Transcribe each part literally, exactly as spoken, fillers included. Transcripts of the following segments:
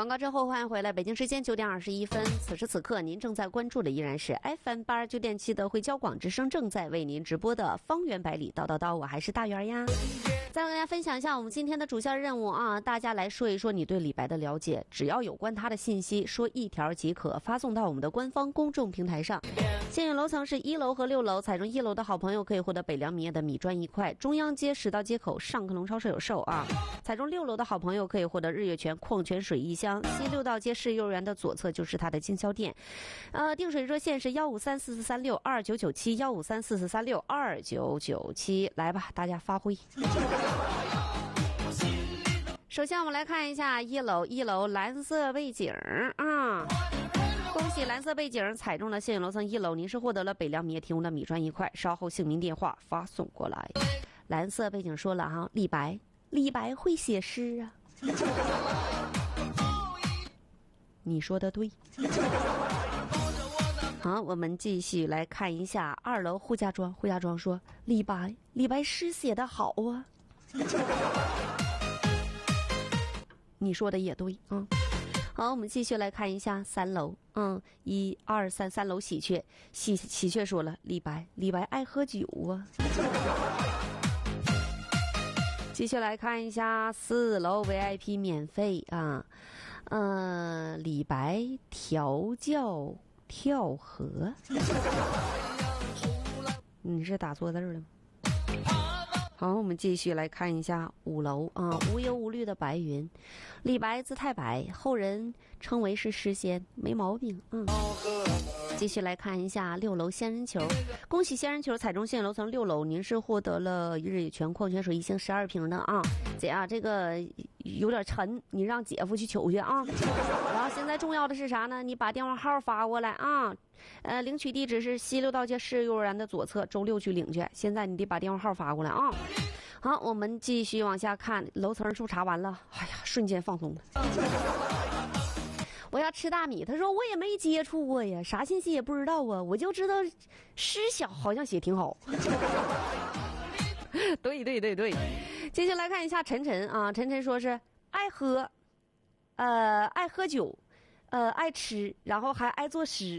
广告之后欢迎回来，北京时间九点二十一分，此时此刻您正在关注的依然是 F M 八二九点七的汇交广之声正在为您直播的方圆百里叨叨叨，我还是大圆呀。再跟大家分享一下我们今天的主线任务啊，大家来说一说你对李白的了解，只要有关他的信息说一条即可，发送到我们的官方公众平台上。幸运楼层是一楼和六楼，踩中一楼的好朋友可以获得北凉米业的米砖一块，中央街十道街口上克隆超市有售啊。踩中六楼的好朋友可以获得日月泉矿泉水一箱，西六道街市幼儿园的左侧就是它的经销店。呃，订水热线是幺五三四四三六二九九七，幺五三四四三六二九九七，来吧，大家发挥。首先我们来看一下一楼，一楼蓝色背景啊。恭喜蓝色背景踩中了幸运楼层一楼，您是获得了北凉米业提供的米砖一块，稍后姓名电话发送过来。蓝色背景说了哈，李白，李白会写诗啊。你说的对。好，我们继续来看一下二楼胡家庄，胡家庄说李白，李白诗写得好啊。你说的也对啊。嗯，好，我们继续来看一下三楼，嗯，一二三，三楼喜鹊，喜喜鹊说了，李白，李白爱喝酒啊。继续来看一下四楼 V I P 免费啊，嗯，李白调教跳河。你是打错字了吗？好，我们继续来看一下五楼啊，无忧无虑的白云，李白字太白，后人称为是诗仙，没毛病。嗯，继续来看一下六楼仙人球，恭喜仙人球踩中幸运楼层六楼，您是获得了日月泉矿泉水一箱十二瓶的啊。姐啊，这个有点沉，你让姐夫去取去啊。然后现在重要的是啥呢？你把电话号发过来啊。呃，领取地址是西六道街市幼儿园的左侧，周六去领去。现在你得把电话号发过来啊。好，我们继续往下看，楼层数查完了，哎呀，瞬间放松了。我要吃大米，他说我也没接触过呀，啥信息也不知道啊，我就知道诗小好像写挺好。对对对对，接下来看一下晨晨啊，晨晨说是爱喝，呃，爱喝酒。呃，爱吃，然后还爱作诗，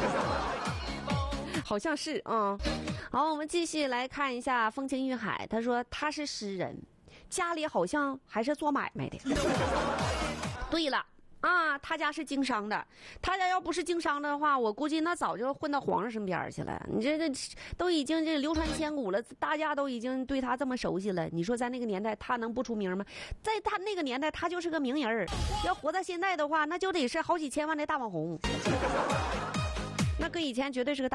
好像是啊、嗯。好，我们继续来看一下风情玉海，他说他是诗人，家里好像还是做买卖的。对了啊，他家是经商的，他家要不是经商的话，我估计那早就混到皇上身边去了。你这个都已经这流传千古了，大家都已经对他这么熟悉了。你说在那个年代，他能不出名吗？在他那个年代，他就是个名人儿。要活在现在的话，那就得是好几千万的大网红。那搁以前绝对是个大